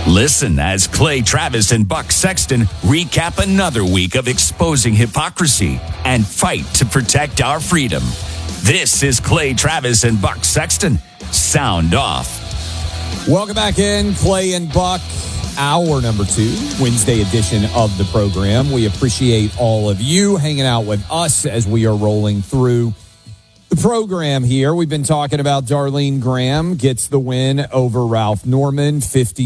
Listen as Clay Travis and Buck Sexton recap another week of exposing hypocrisy and fight to protect our freedom. This is Clay Travis and Buck Sexton. Sound off. Welcome back in, Clay and Buck, hour number 2, Wednesday edition of the program. We appreciate all of you hanging out with us as we are rolling through the program here. We've been talking about Darlene Graham gets the win over Ralph Norman,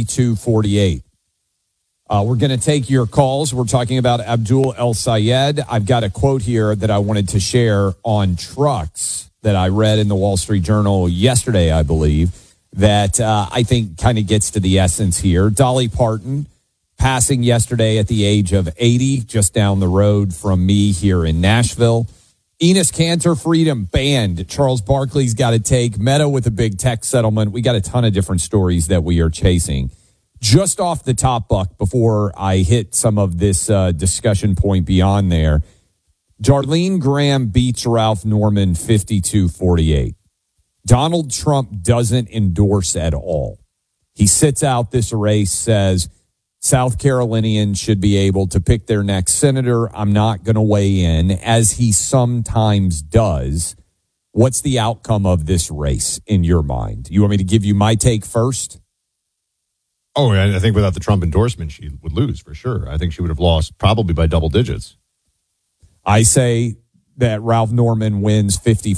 52-48. We're going to take your calls. We're talking about Abdul El-Sayed. I've got a quote here that I wanted to share on trucks that I read in the Wall Street Journal yesterday, I believe, that I think kind of gets to the essence here. Dolly Parton passing yesterday at the age of 80, just down the road from me here in Nashville. Enes Kanter, freedom banned. Charles Barkley's got to take. Meta with a big tech settlement. We got a ton of different stories that we are chasing. Just off the top, Buck, before I hit some of this discussion point beyond there, Darlene Graham beats Ralph Norman 52-48. Donald Trump doesn't endorse at all. He sits out this race, says South Carolinians should be able to pick their next senator. I'm not going to weigh in, as he sometimes does. What's the outcome of this race in your mind? You want me to give you my take first? Oh, I think without the Trump endorsement, she would lose for sure. I think she would have lost probably by double digits. I say that Ralph Norman wins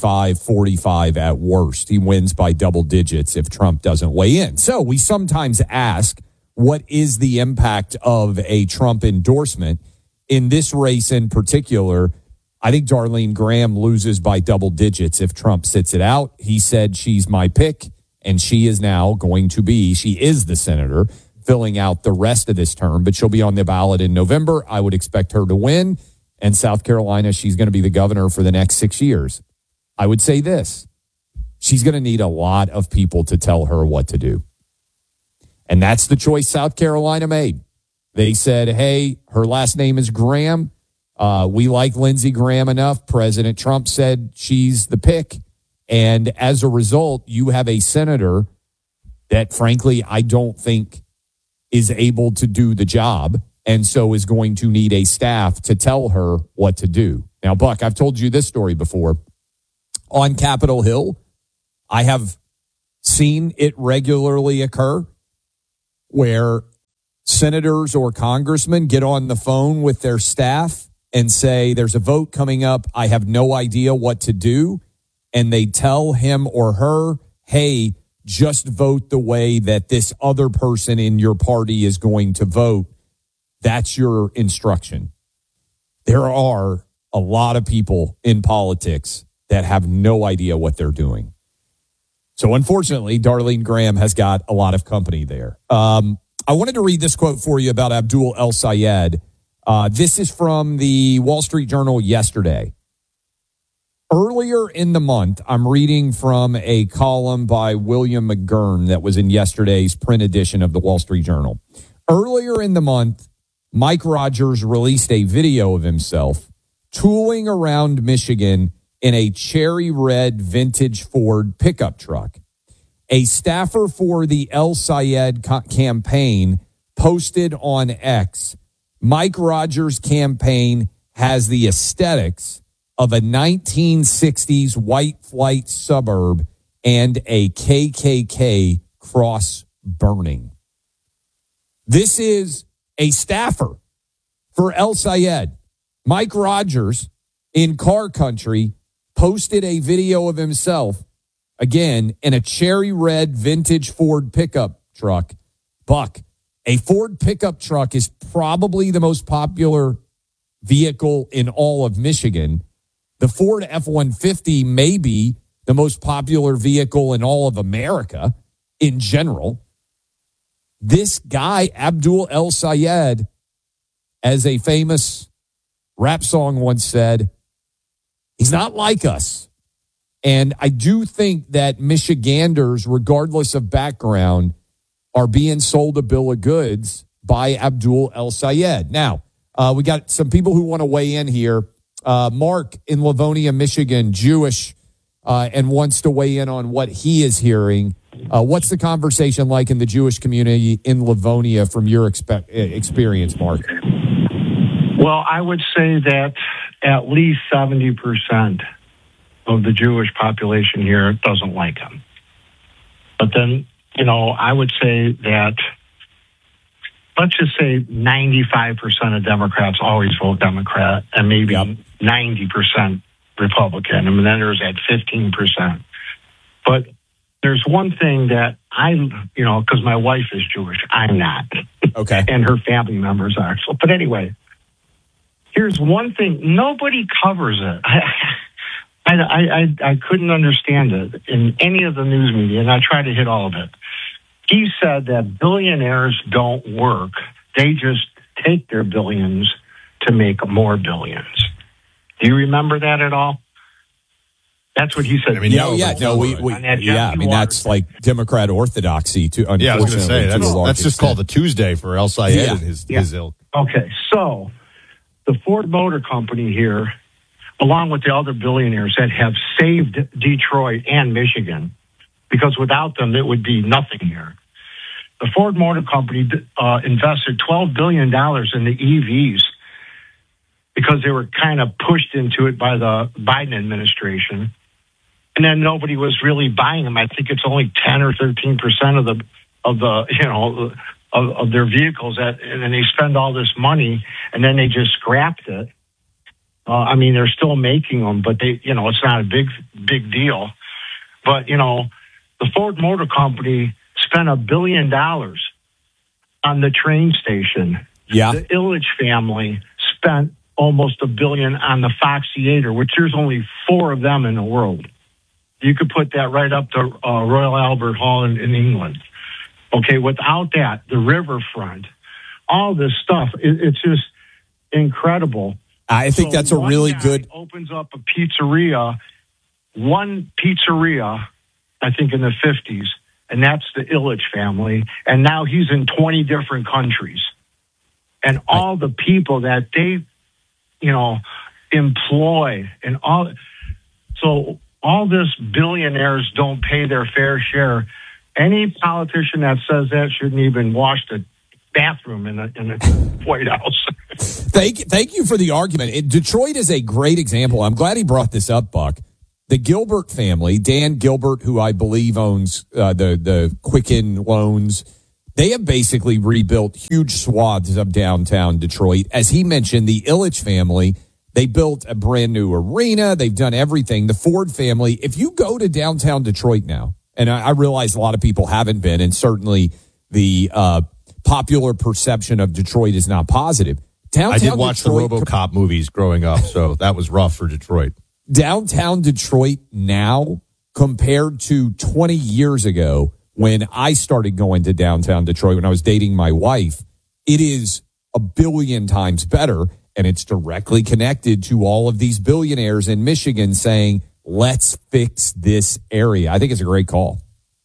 55-45 at worst. He wins by double digits if Trump doesn't weigh in. So we sometimes ask, what is the impact of a Trump endorsement? In this race in particular, I think Darlene Graham loses by double digits if Trump sits it out. He said she's my pick, and she is now she is the senator filling out the rest of this term, but she'll be on the ballot in November. I would expect her to win. And South Carolina, she's going to be the governor for the next 6 years. I would say this. She's going to need a lot of people to tell her what to do. And that's the choice South Carolina made. They said, hey, her last name is Graham. We like Lindsey Graham enough. President Trump said she's the pick. And as a result, you have a senator that, frankly, I don't think is able to do the job, and so is going to need a staff to tell her what to do. Now, Buck, I've told you this story before. On Capitol Hill, I have seen it regularly occur where senators or congressmen get on the phone with their staff and say, there's a vote coming up. I have no idea what to do. And they tell him or her, hey, just vote the way that this other person in your party is going to vote. That's your instruction. There are a lot of people in politics that have no idea what they're doing. So unfortunately, Darlene Graham has got a lot of company there. I wanted to read this quote for you about Abdul El-Sayed. This is from the Wall Street Journal yesterday. Earlier in the month, I'm reading from a column by William McGurn that was in yesterday's print edition of the Wall Street Journal. Earlier in the month, Mike Rogers released a video of himself tooling around Michigan in a cherry red vintage Ford pickup truck. A staffer for the El-Sayed campaign posted on X, Mike Rogers' campaign has the aesthetics of a 1960s white flight suburb and a KKK cross burning. This is a staffer for El-Sayed. Mike Rogers in car country posted a video of himself, again, in a cherry red vintage Ford pickup truck. Buck, a Ford pickup truck is probably the most popular vehicle in all of Michigan. The Ford F-150 may be the most popular vehicle in all of America in general. This guy, Abdul El-Sayed, as a famous rap song once said, he's not like us. And I do think that Michiganders, regardless of background, are being sold a bill of goods by Abdul El-Sayed. Now, we got some people who want to weigh in here. Mark in Livonia, Michigan, Jewish, and wants to weigh in on what he is hearing. What's the conversation like in the Jewish community in Livonia from your experience, Mark? Well, I would say that at least 70% of the Jewish population here doesn't like him. But then, I would say that, let's just say 95% of Democrats always vote Democrat and maybe 90% Republican. And then there's that 15%. But there's one thing that because my wife is Jewish, I'm not. Okay. And her family members are. So, but anyway, here's one thing. Nobody covers it. I couldn't understand it in any of the news media, and I tried to hit all of it. He said that billionaires don't work. They just take their billions to make more billions. Do you remember that at all? That's what he said. That's like Democrat orthodoxy too. Yeah, I was going to say that's just called the Tuesday for El Sayed and his ilk. Okay, so the Ford Motor Company here, along with the other billionaires that have saved Detroit and Michigan, because without them, it would be nothing here. The Ford Motor Company invested $12 billion in the EVs because they were kind of pushed into it by the Biden administration. And then nobody was really buying them. I think it's only 10 or 13% of their vehicles and then they spend all this money and then they just scrapped it. They're still making them, but it's not a big deal. But, the Ford Motor Company spent $1 billion on the train station. Yeah. The Illich family spent almost $1 billion on the Fox Theater, which there's only 4 of them in the world. You could put that right up to Royal Albert Hall in England. Okay, without that, the riverfront, all this stuff, it's just incredible. I think that's a really good... opens up a pizzeria, one pizzeria, I think in the 50s, and that's the Illich family. And now he's in 20 different countries. And all the people that they, employ and all... So all this billionaires don't pay their fair share. Any politician that says that shouldn't even wash the bathroom in the White House. Thank you for the argument. Detroit is a great example. I'm glad he brought this up, Buck. The Gilbert family, Dan Gilbert, who I believe owns the Quicken Loans, they have basically rebuilt huge swaths of downtown Detroit. As he mentioned, the Illich family, they built a brand new arena. They've done everything. The Ford family, if you go to downtown Detroit now, and I realize a lot of people haven't been, and certainly the popular perception of Detroit is not positive. I did watch Detroit, the RoboCop movies growing up, so that was rough for Detroit. Downtown Detroit now, compared to 20 years ago when I started going to downtown Detroit when I was dating my wife, it is 1 billion times better, and it's directly connected to all of these billionaires in Michigan saying, let's fix this area. I think it's a great call.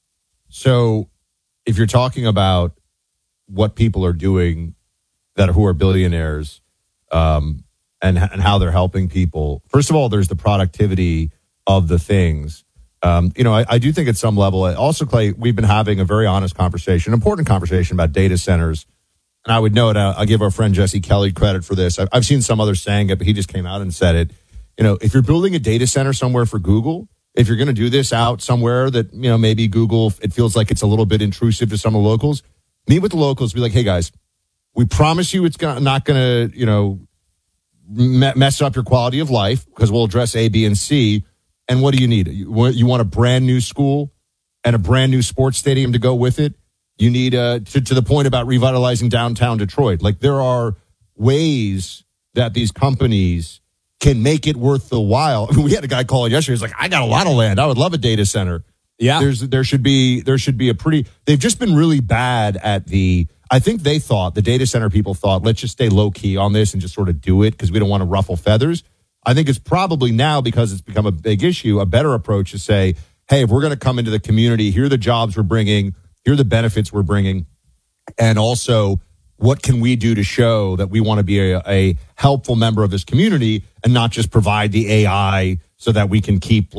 So if you're talking about what people are doing who are billionaires and how they're helping people, first of all, there's the productivity of the things. I do think at some level, also, Clay, we've been having a very honest conversation, important conversation about data centers. And I would note, I'll give our friend Jesse Kelly credit for this. I've seen some others saying it, but he just came out and said it. If you're building a data center somewhere for Google, if you're going to do this out somewhere that, maybe Google, it feels like it's a little bit intrusive to some of the locals, meet with the locals, be like, hey, guys, we promise you it's not going to, mess up your quality of life because we'll address A, B, and C. And what do you need? You want a brand new school and a brand new sports stadium to go with it? You need, to the point about revitalizing downtown Detroit. Like, there are ways that these companies can make it worth the while. I mean, we had a guy calling yesterday. He's like, I got a lot of land. I would love a data center. Yeah. There should be a pretty, they've just been really bad at I think the data center people thought, let's just stay low key on this and just sort of do it because we don't want to ruffle feathers. I think it's probably now, because it's become a big issue, a better approach to say, hey, if we're going to come into the community, here are the jobs we're bringing, here are the benefits we're bringing, and also what can we do to show that we want to be a helpful member of this community and not just provide the AI so that we can keep like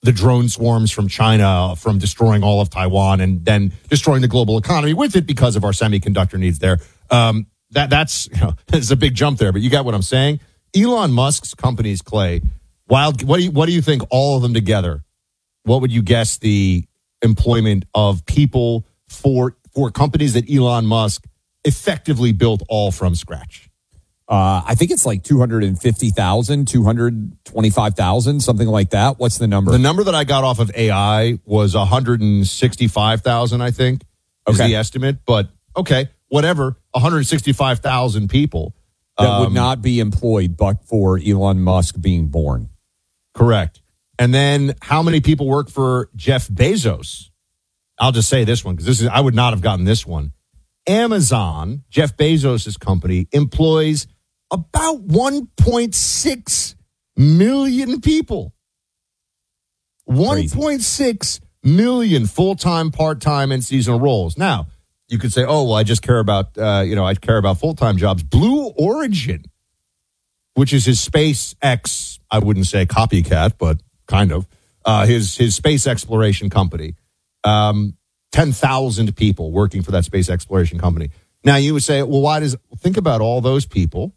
the drone swarms from China from destroying all of Taiwan and then destroying the global economy with it because of our semiconductor needs there. That's it's a big jump there, but you got what I'm saying. Elon Musk's companies, Clay, what do you think all of them together? What would you guess the employment of people for companies that Elon Musk effectively built all from scratch? I think it's like 250,000, 225,000, something like that. What's the number? The number that I got off of AI was 165,000, I think, is the estimate. But, okay, whatever, 165,000 people. That would not be employed but for Elon Musk being born. Correct. And then how many people work for Jeff Bezos? I'll just say this one because I would not have gotten this one. Amazon, Jeff Bezos' company, employs about 1.6 million people. 1.6 million full-time, part-time, and seasonal roles. Now, you could say, oh, well, I just care about, I care about full-time jobs. Blue Origin, which is his SpaceX, I wouldn't say copycat, but kind of, his space exploration company. 10,000 people working for that space exploration company. Now, you would say, well, think about all those people.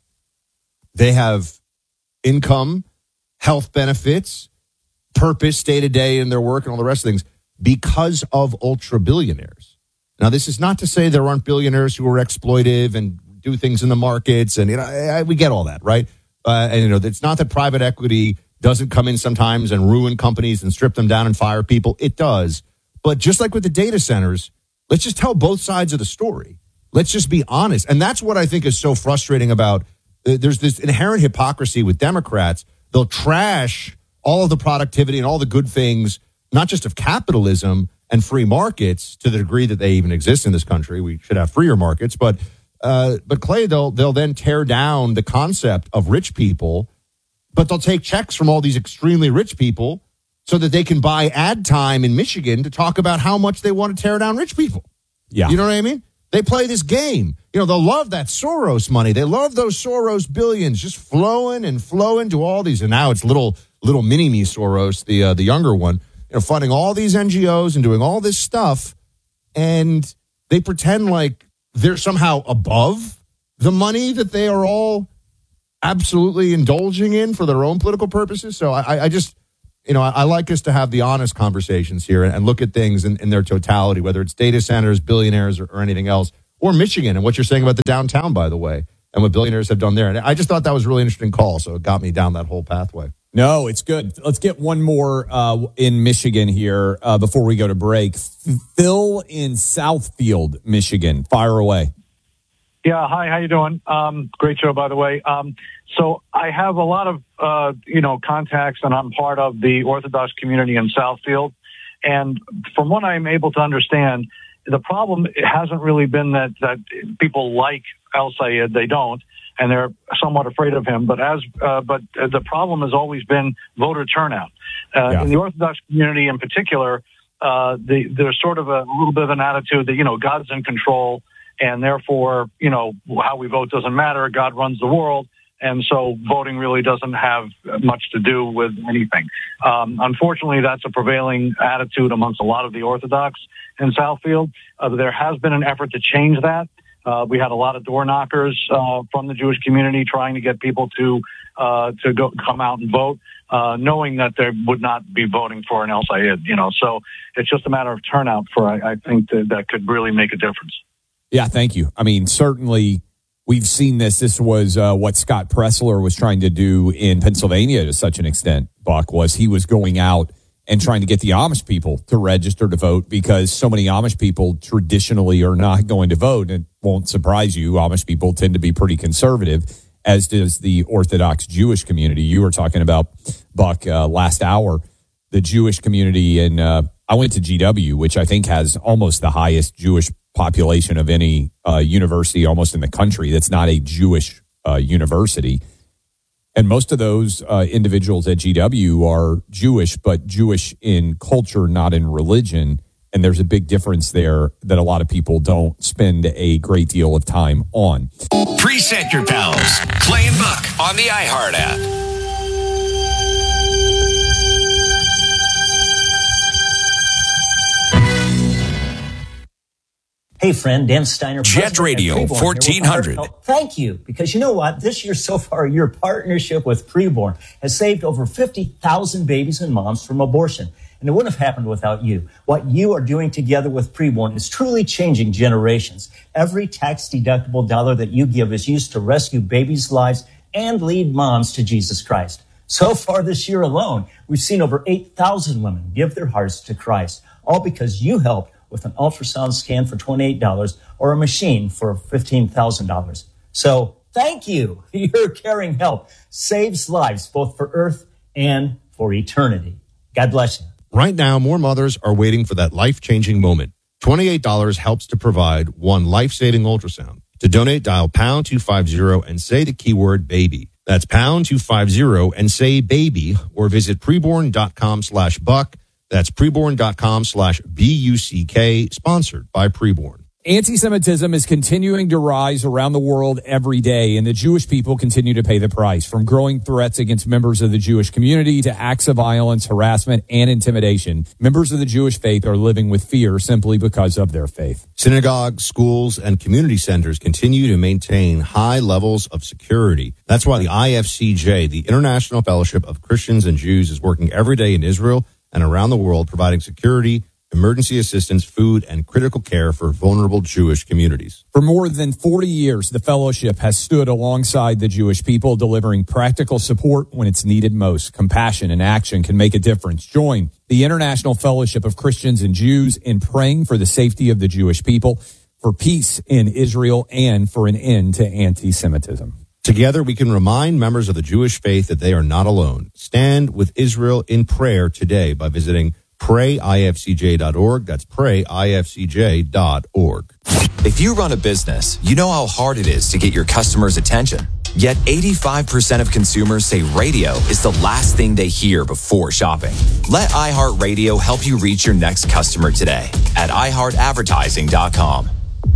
They have income, health benefits, purpose day to day in their work and all the rest of things because of ultra billionaires. Now, this is not to say there aren't billionaires who are exploitive and do things in the markets. And, we get all that, right? It's not that private equity doesn't come in sometimes and ruin companies and strip them down and fire people. It does. But just like with the data centers, let's just tell both sides of the story. Let's just be honest. And that's what I think is so frustrating about there's this inherent hypocrisy with Democrats. They'll trash all of the productivity and all the good things, not just of capitalism and free markets to the degree that they even exist in this country. We should have freer markets. But Clay, they'll then tear down the concept of rich people, but they'll take checks from all these extremely rich people so that they can buy ad time in Michigan to talk about how much they want to tear down rich people. Yeah. You know what I mean? They play this game. They'll love that Soros money. They love those Soros billions just flowing and flowing to all these. And now it's little mini-me Soros, the younger one, funding all these NGOs and doing all this stuff. And they pretend like they're somehow above the money that they are all absolutely indulging in for their own political purposes. So I just... I like us to have the honest conversations here and look at things in their totality, whether it's data centers, billionaires, or anything else, or Michigan and what you're saying about the downtown, by the way, and what billionaires have done there. And I just thought that was a really interesting call, so it got me down that whole pathway. No, it's good. Let's get one more in Michigan here before we go to break. Phil in Southfield, Michigan. Fire away. Yeah, hi, how you doing? Great show, by the way. So I have a lot of, contacts, and I'm part of the Orthodox community in Southfield. And from what I'm able to understand, the problem hasn't really been that people like El Sayed. They don't, and they're somewhat afraid of him. But the problem has always been voter turnout. In the Orthodox community in particular, there's sort of a little bit of an attitude that, God's in control, and therefore, how we vote doesn't matter. God runs the world. And so voting really doesn't have much to do with anything. Unfortunately, that's a prevailing attitude amongst a lot of the Orthodox in Southfield. There has been an effort to change that. We had a lot of door knockers from the Jewish community trying to get people to come out and vote, knowing that they would not be voting for an El Sayed. So it's just a matter of turnout I think that could really make a difference. Yeah, thank you. I mean, certainly we've seen this. This was what Scott Pressler was trying to do in Pennsylvania to such an extent, Buck, was he was going out and trying to get the Amish people to register to vote because so many Amish people traditionally are not going to vote. It won't surprise you. Amish people tend to be pretty conservative, as does the Orthodox Jewish community. You were talking about, Buck, last hour, the Jewish community. And I went to GW, which I think has almost the highest Jewish population of any university almost in the country that's not a Jewish university. And most of those individuals at GW are Jewish, but Jewish in culture, not in religion. And there's a big difference there that a lot of people don't spend a great deal of time on. Preset your pals. Clay and Buck on the iHeart app. Hey, friend, Dan Steiner. Jet Radio 1400. Thank you, because you know what? This year so far, your partnership with Preborn has saved over 50,000 babies and moms from abortion. And it wouldn't have happened without you. What you are doing together with Preborn is truly changing generations. Every tax-deductible dollar that you give is used to rescue babies' lives and lead moms to Jesus Christ. So far this year alone, we've seen over 8,000 women give their hearts to Christ, all because you helped with an ultrasound scan for $28 or a machine for $15,000. So thank you. Your caring help saves lives both for Earth and for eternity. God bless you. Right now, more mothers are waiting for that life-changing moment. $28 helps to provide one life-saving ultrasound. To donate, dial pound 250 and say the keyword baby. That's pound 250 and say baby, or visit preborn.com/buck. That's preborn.com/BUCK, sponsored by Preborn. Anti-Semitism is continuing to rise around the world every day, and the Jewish people continue to pay the price, from growing threats against members of the Jewish community to acts of violence, harassment, and intimidation. Members of the Jewish faith are living with fear simply because of their faith. Synagogues, schools, and community centers continue to maintain high levels of security. That's why the IFCJ, the International Fellowship of Christians and Jews, is working every day in Israel and around the world, providing security, emergency assistance, food, and critical care for vulnerable Jewish communities. For more than 40 years, the fellowship has stood alongside the Jewish people, delivering practical support when it's needed most. Compassion and action can make a difference. Join the International Fellowship of Christians and Jews in praying for the safety of the Jewish people, for peace in Israel, and for an end to anti-Semitism. Together, we can remind members of the Jewish faith that they are not alone. Stand with Israel in prayer today by visiting PrayIFCJ.org. That's PrayIFCJ.org. If you run a business, you know how hard it is to get your customers' attention. Yet 85% of consumers say radio is the last thing they hear before shopping. Let iHeartRadio help you reach your next customer today at iHeartAdvertising.com.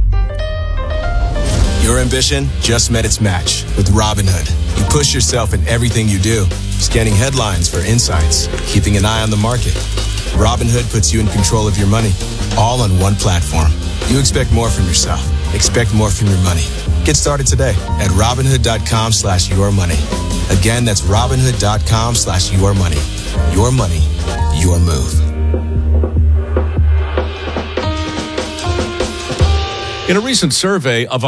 Your ambition just met its match with Robinhood. You push yourself in everything you do, scanning headlines for insights, keeping an eye on the market. Robinhood puts you in control of your money, all on one platform. You expect more from yourself. Expect more from your money. Get started today at Robinhood.com/yourmoney. Again, that's Robinhood.com/yourmoney. Your money, your move. In a recent survey of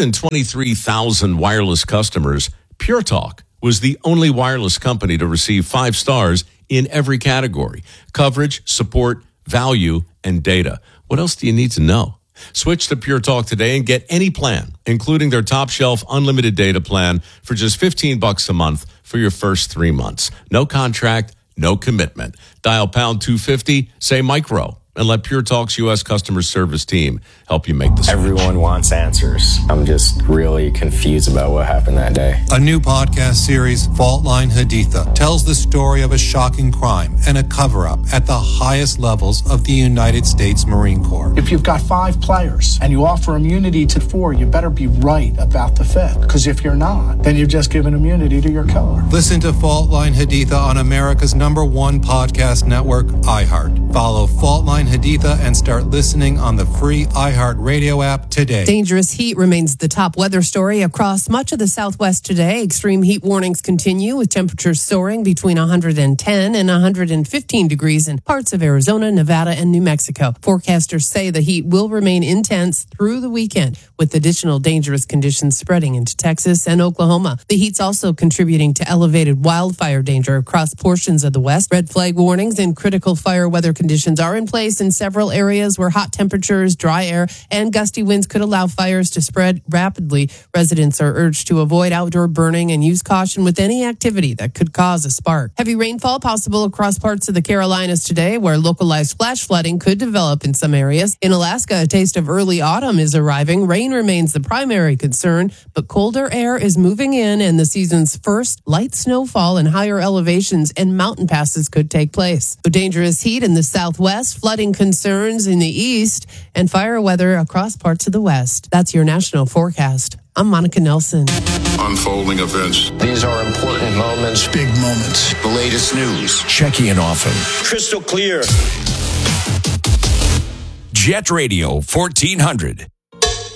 123,000 wireless customers, Pure Talk was the only wireless company to receive 5 stars in every category: coverage, support, value, and data. What else do you need to know? Switch to Pure Talk today and get any plan, including their top shelf unlimited data plan, for just $15 a month for your first 3 months. No contract, no commitment. Dial pound 250, say micro, and let Pure Talk's U.S. customer service team help you make the switch. Everyone wants answers. I'm just really confused about what happened that day. A new podcast series, Fault Line Haditha, tells the story of a shocking crime and a cover-up at the highest levels of the United States Marine Corps. If you've got 5 players and you offer immunity to 4, you better be right about the 5th. Because if you're not, then you've just given immunity to your killer. Listen to Fault Line Haditha on America's #1 podcast network, iHeart. Follow Fault Line Haditha and start listening on the free iHeart Radio app today. Dangerous heat remains the top weather story across much of the Southwest today. Extreme heat warnings continue, with temperatures soaring between 110 and 115 degrees in parts of Arizona, Nevada, and New Mexico. Forecasters say the heat will remain intense through the weekend, with additional dangerous conditions spreading into Texas and Oklahoma. The heat's also contributing to elevated wildfire danger across portions of the West. Red flag warnings and critical fire weather conditions are in place in several areas where hot temperatures, dry air, and gusty winds could allow fires to spread rapidly. Residents are urged to avoid outdoor burning and use caution with any activity that could cause a spark. Heavy rainfall possible across parts of the Carolinas today, where localized flash flooding could develop in some areas. In Alaska, a taste of early autumn is arriving. Rain remains the primary concern, but colder air is moving in, and the season's first light snowfall in higher elevations and mountain passes could take place. So dangerous heat in the Southwest, flooding concerns in the east, and fire weather across parts of the west. That's your national forecast. I'm Monica Nelson. Unfolding events. These are important moments. Big moments. The latest news. Checking in often. Crystal clear. Jet Radio 1400.